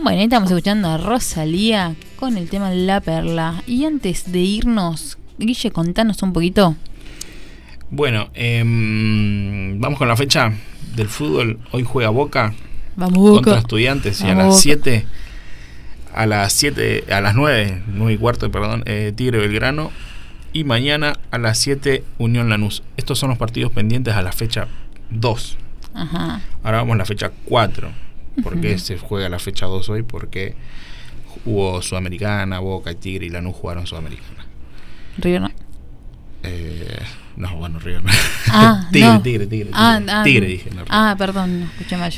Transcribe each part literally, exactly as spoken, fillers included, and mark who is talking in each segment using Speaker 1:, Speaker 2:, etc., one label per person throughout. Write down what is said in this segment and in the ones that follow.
Speaker 1: Bueno, ahí estamos escuchando a Rosalía con el tema La Perla. Y antes de irnos, Guille, contanos un poquito.
Speaker 2: Bueno, eh, vamos con la fecha del fútbol. Hoy juega Boca
Speaker 1: Vamos, Boca.
Speaker 2: contra Estudiantes y
Speaker 1: Vamos,
Speaker 2: a las
Speaker 1: Boca.
Speaker 2: siete, a las siete, a las nueve, nueve y cuarto, perdón, eh, Tigre Belgrano, y mañana a las siete Unión Lanús. Estos son los partidos pendientes a la fecha dos.
Speaker 1: Ajá.
Speaker 2: Ahora vamos a la fecha cuatro. ¿Por qué uh-huh. se juega la fecha dos hoy? Porque hubo Sudamericana, Boca y Tigre y Lanús jugaron Sudamericana.
Speaker 1: River no.
Speaker 2: Eh, no, bueno, River no.
Speaker 1: Ah,
Speaker 2: tigre,
Speaker 1: no.
Speaker 2: tigre, tigre, tigre.
Speaker 1: Ah, ah,
Speaker 2: tigre dije. No,
Speaker 1: ah, perdón, no escuché mal yo.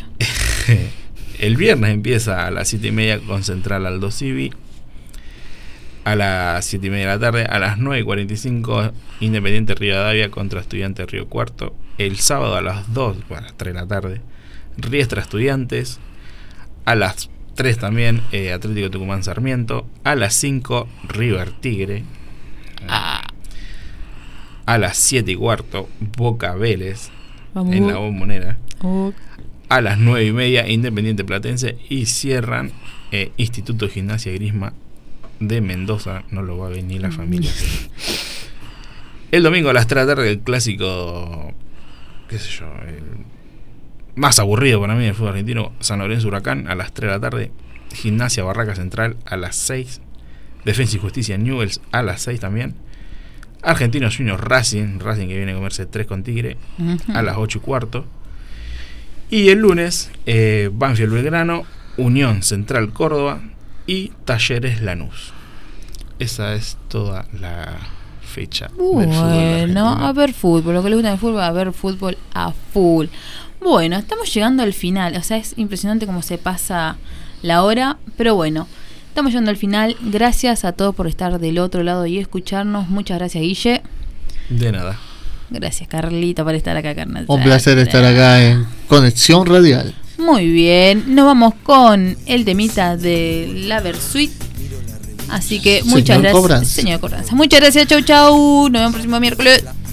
Speaker 2: El viernes empieza a las siete y media con Central Aldo Civi. A las siete y media de la tarde, a las nueve y cuarenta y cinco, Independiente Rivadavia contra Estudiantes Río Cuarto. El sábado a las dos, bueno, a las tres de la tarde, Riestra Estudiantes. A las tres también, eh, Atlético Tucumán Sarmiento. A las cinco, River Tigre.
Speaker 1: Ah.
Speaker 2: A las siete y cuarto, Boca Vélez.
Speaker 1: Vamos.
Speaker 2: En la Bombonera.
Speaker 1: Oh.
Speaker 2: A las nueve y media, Independiente Platense. Y cierran eh, Instituto de Gimnasia y Grima de Mendoza. No lo va a ver ni la familia. El domingo a las tres de la tarde, el clásico, qué sé yo, el más aburrido para mí del fútbol argentino, San Lorenzo Huracán a las tres de la tarde, Gimnasia Barraca Central a las seis, Defensa y Justicia Newell's a las seis también, Argentinos Juniors Racing, Racing que viene a comerse tres con Tigre, uh-huh. a las ocho y cuarto. Y el lunes, eh, Banfield Belgrano, Unión Central Córdoba y Talleres Lanús. Esa es toda la fecha
Speaker 1: bueno,
Speaker 2: del fútbol
Speaker 1: a ver fútbol, lo que le gusta del fútbol, a ver fútbol a full. Bueno, estamos llegando al final, o sea, es impresionante cómo se pasa la hora, pero bueno, estamos llegando al final. Gracias a todos por estar del otro lado y escucharnos. Muchas gracias, Guille.
Speaker 2: De nada.
Speaker 1: Gracias, Carlita, por estar acá, carnal.
Speaker 3: Un placer estar acá en Conexión Radial.
Speaker 1: Muy bien, nos vamos con el temita de la Versuit. Así que muchas
Speaker 3: Señor
Speaker 1: gracias,
Speaker 3: Cobranza.
Speaker 1: señor Cobranza. Muchas gracias, chau chau. Nos vemos el próximo miércoles.